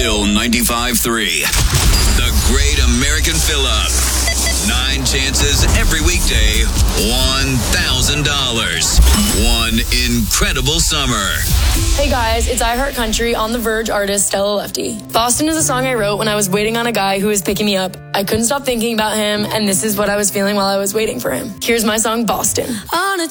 Chill 95.3. The Great American Fill-Up. 9 chances every weekday. $1,000. One incredible summer. Hey guys, it's I Heart Country on The Verge artist Stella Lefty. Boston is a song I wrote when I was waiting on a guy who was picking me up. I couldn't stop thinking about him, and this is what I was feeling while I was waiting for him. Here's my song, Boston. On a